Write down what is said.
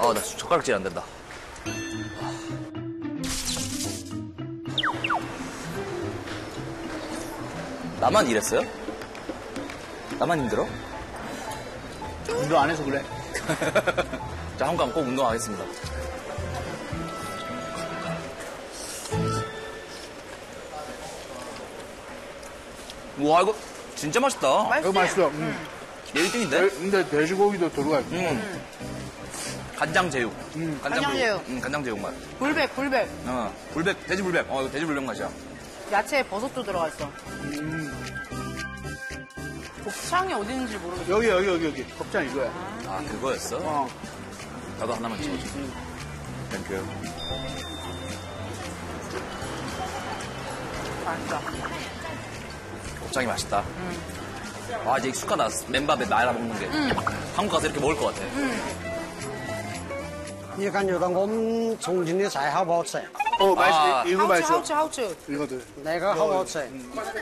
아, 나 젓가락질 안 된다. 나만 이랬어요? 나만 힘들어? 운동 안 해서 그래. 자, 한번 꼭 운동하겠습니다. 우와, 이거 진짜 맛있다. 이거 맛있어. 내 1등인데? 근데 돼지고기도 들어가 있고. 간장제육. 간장제육. 간장제육 맛. 굴백. 불백, 돼지 불백. 이거 돼지 불백 맛이야. 야채에 버섯도 들어가 있어. 곱창이 어디 있는지 모르겠어. 여기. 곱창 이거야. 아, 그거였어? 나도 하나만 찍어줘. 땡큐. 맛있다. 곱창이 맛있다. 와, 이제 익숙하다. 맨밥에 말아 먹는 게. 한국 가서 이렇게 먹을 것 같아. 你感觉到我们重庆的菜好不好吃？ 맛있어. 이거 맛있어. 하우츠. 이거도. 哪个好不好吃？